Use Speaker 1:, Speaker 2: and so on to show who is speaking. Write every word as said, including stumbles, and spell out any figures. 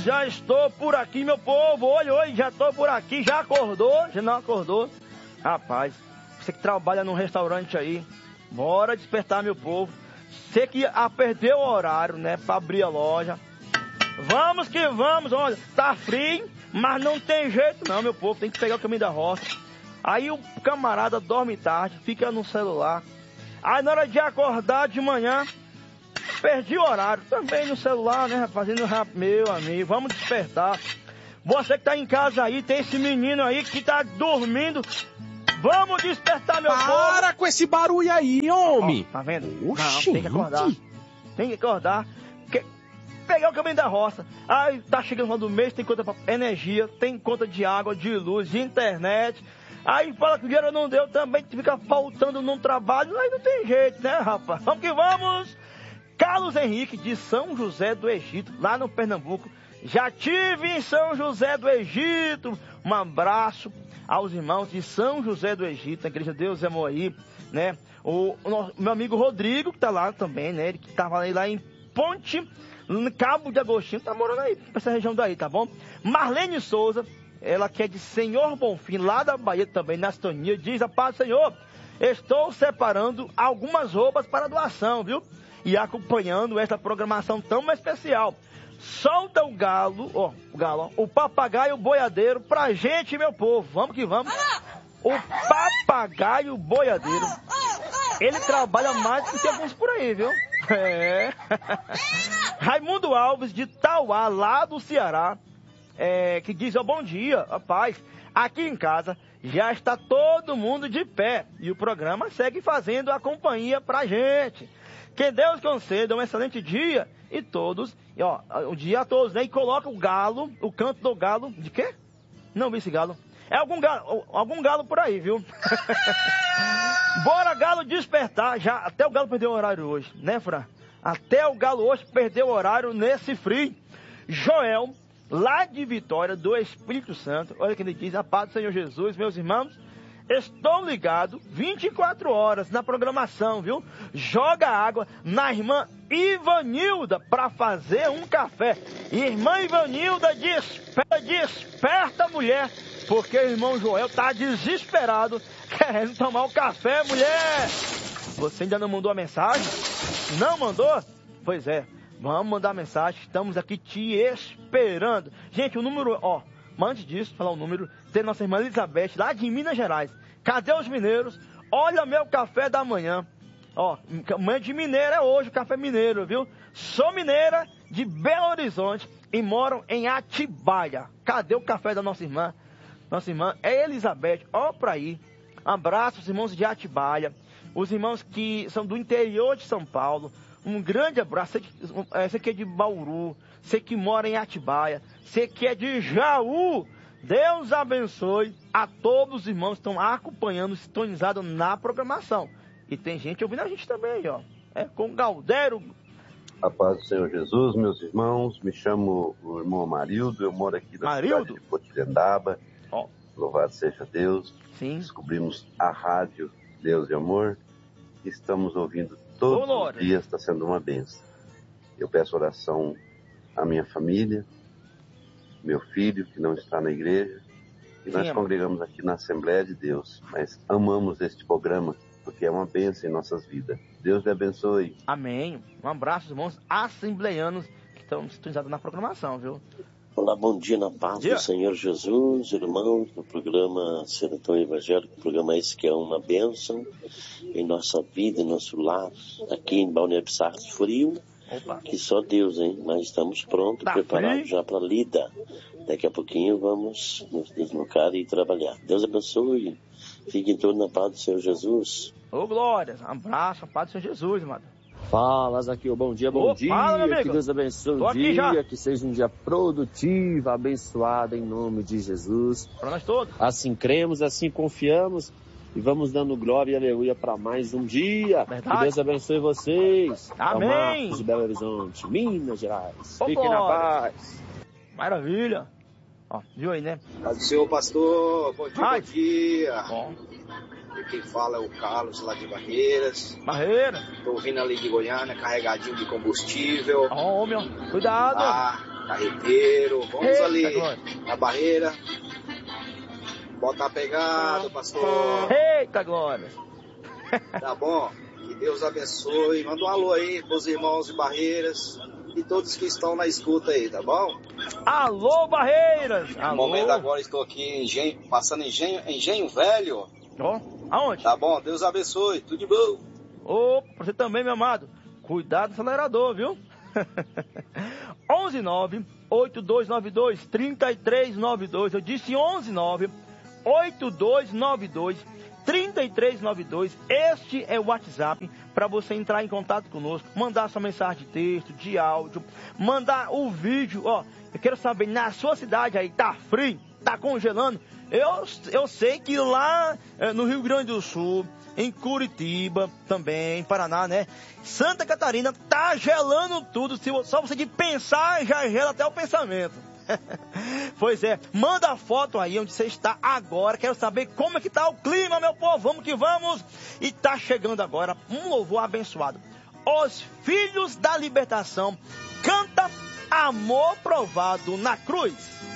Speaker 1: já estou por aqui, meu povo. Oi, oi, já estou por aqui. Já acordou? Já não acordou? Rapaz, você que trabalha num restaurante aí, bora despertar, meu povo. Você que ah, perdeu o horário, né, pra abrir a loja. Vamos que vamos, olha, tá frio, mas não tem jeito não, meu povo. Tem que pegar o caminho da roça. Aí o camarada dorme tarde, fica no celular. Aí na hora de acordar de manhã, perdi o horário. Também no celular, né, fazendo rap, meu amigo. Vamos despertar. Você que tá em casa aí, tem esse menino aí que tá dormindo. Vamos despertar, meu
Speaker 2: Para
Speaker 1: povo.
Speaker 2: Para com esse barulho aí, homem.
Speaker 1: Ó, tá vendo?
Speaker 2: Oxi,
Speaker 1: não, tem que acordar. Tem que acordar. Que... Pegar o caminho da roça. Aí tá chegando no final do mês, tem conta pra energia, tem conta de água, de luz, de internet. Aí fala que o dinheiro não deu também, fica faltando num trabalho. Aí não tem jeito, né, rapaz? Vamos que vamos. Carlos Henrique, de São José do Egito, lá no Pernambuco. Já tive em São José do Egito. Um abraço aos irmãos de São José do Egito, na Igreja Deus é Moí, né? O, o meu amigo Rodrigo, que tá lá também, né? Ele que tava aí lá em Ponte, no Cabo de Agostinho, tá morando aí, pra essa região daí, tá bom? Marlene Souza, ela que é de Senhor Bonfim, lá da Bahia também, na Estonia, diz: a paz do Senhor, estou separando algumas roupas para doação, viu? E acompanhando esta programação tão especial. Solta o galo, ó, o galo, ó, o papagaio boiadeiro pra gente, meu povo. Vamos que vamos. O papagaio boiadeiro, ele trabalha mais do que alguns por aí, viu? É. Raimundo Alves, de Tauá, lá do Ceará, é, que diz: ó, bom dia, ó, paz. Aqui em casa já está todo mundo de pé e o programa segue fazendo a companhia pra gente. Que Deus conceda um excelente dia e todos, e ó, o dia a todos, né? E coloca o galo, o canto do galo, de quê? Não vi esse galo. É algum galo, algum galo por aí, viu? Bora, galo, despertar. Já, até o galo perdeu o horário hoje, né, Fran? Até o galo hoje perdeu o horário nesse frio. Joel, lá de Vitória, do Espírito Santo. Olha que ele diz: a paz do Senhor Jesus, meus irmãos. Estou ligado vinte e quatro horas na programação, viu? Joga água na irmã Ivanilda para fazer um café. Irmã Ivanilda, desperta, desperta, mulher, porque o irmão Joel tá desesperado querendo tomar o café, mulher. Você ainda não mandou a mensagem? Não mandou? Pois é, vamos mandar a mensagem, estamos aqui te esperando. Gente, o número, ó, mas antes disso, falar o número, tem nossa irmã Elizabeth, lá de Minas Gerais. Cadê os mineiros? Olha meu café da manhã. Ó, manhã de mineiro é hoje, o café mineiro, viu? Sou mineira de Belo Horizonte e moro em Atibaia. Cadê o café da nossa irmã? Nossa irmã é Elizabeth, ó pra aí. Um abraço aos irmãos de Atibaia, os irmãos que são do interior de São Paulo. Um grande abraço. Você que é de Bauru, você que mora em Atibaia, você que é de Jaú. Deus abençoe a todos os irmãos que estão acompanhando, sintonizados na programação. E tem gente ouvindo a gente também, ó. É com Galdério.
Speaker 3: A paz do Senhor Jesus, meus irmãos. Me chamo o irmão Marildo. Eu moro aqui na
Speaker 1: Marildo?
Speaker 3: cidade de Potirendaba.
Speaker 1: Ó.
Speaker 3: Louvado seja Deus.
Speaker 1: Sim.
Speaker 3: Descobrimos a rádio Deus e Amor. Estamos ouvindo todos
Speaker 1: Ô,
Speaker 3: os dias. Está sendo uma bênção. Eu peço oração à minha família, meu filho, que não está na igreja, e nós
Speaker 1: Sim,
Speaker 3: congregamos aqui na Assembleia de Deus, mas amamos este programa, porque é uma bênção em nossas vidas. Deus lhe abençoe.
Speaker 1: Amém. Um abraço, irmãos assembleianos que estão sintonizados na programação, viu?
Speaker 4: Olá, bom dia na paz
Speaker 1: dia.
Speaker 4: do Senhor Jesus, irmãos do programa Seratão Evangélico, programa esse que é uma bênção em nossa vida, em nosso lar, aqui em Balneário Pissarras, frio.
Speaker 1: Opa.
Speaker 4: Que só Deus, hein? Mas estamos prontos,
Speaker 1: Tá
Speaker 4: preparados
Speaker 1: frio.
Speaker 4: já para a lida. Daqui a pouquinho vamos nos deslocar e trabalhar. Deus abençoe. Fiquem todos na paz do Senhor Jesus.
Speaker 1: Ô, glória. Um abraço, a paz do Senhor Jesus, mano.
Speaker 5: Fala, Zaqueu. Bom dia, bom
Speaker 1: Ô,
Speaker 5: dia.
Speaker 1: fala, meu amigo.
Speaker 5: Que Deus abençoe
Speaker 1: Tô
Speaker 5: o
Speaker 1: aqui
Speaker 5: dia,
Speaker 1: já.
Speaker 5: que seja um dia produtivo, abençoado em nome de Jesus.
Speaker 1: Para nós todos.
Speaker 5: Assim cremos, assim confiamos e vamos dando glória e aleluia para mais um dia.
Speaker 1: Verdade.
Speaker 5: Que Deus abençoe vocês.
Speaker 1: Amém.
Speaker 5: É o Marcos de Belo Horizonte, Minas Gerais.
Speaker 1: Ô,
Speaker 5: Fiquem na
Speaker 1: glória.
Speaker 5: paz.
Speaker 1: Maravilha. Ó, viu aí, né?
Speaker 6: Paz do Senhor, pastor. Bom dia,
Speaker 1: Ai.
Speaker 6: bom dia.
Speaker 1: Bom.
Speaker 6: E quem fala é o Carlos, lá de Barreiras.
Speaker 1: Barreira.
Speaker 6: Tô vindo ali de Goiânia, carregadinho de combustível.
Speaker 1: Ó, homem, ó. Cuidado.
Speaker 6: Ah, carreteiro. Vamos
Speaker 1: Eita,
Speaker 6: ali
Speaker 1: glória.
Speaker 6: na barreira. Bota a pegada, pastor.
Speaker 1: Eita, glória.
Speaker 6: Tá bom? Que Deus abençoe. Manda um alô aí pros irmãos de Barreiras e todos que estão na escuta aí, tá bom?
Speaker 1: Alô, Barreiras.
Speaker 6: No
Speaker 1: Alô.
Speaker 6: momento agora estou aqui em Engenho, passando em Engenho, Engenho Velho.
Speaker 1: Ó, aonde?
Speaker 6: Tá bom? Deus abençoe. Tudo de bom.
Speaker 1: Ô, você também, meu amado. Cuidado do acelerador, viu? onze nove oito dois nove dois três três nove dois. Eu disse onze nove oito dois nove dois três três nove dois. Este é o WhatsApp para você entrar em contato conosco, mandar sua mensagem de texto, de áudio, mandar o vídeo. Ó, eu quero saber, na sua cidade aí, tá frio, tá congelando? Eu, eu sei que lá é, no Rio Grande do Sul, em Curitiba, também, em Paraná, né? Santa Catarina, tá gelando tudo. Se, só você de pensar, já gela até o pensamento. Pois é, manda a foto aí onde você está agora. Quero saber como é que tá o clima, meu povo. Vamos que vamos. E tá chegando agora um louvor abençoado. Os Filhos da Libertação canta Amor Provado na Cruz.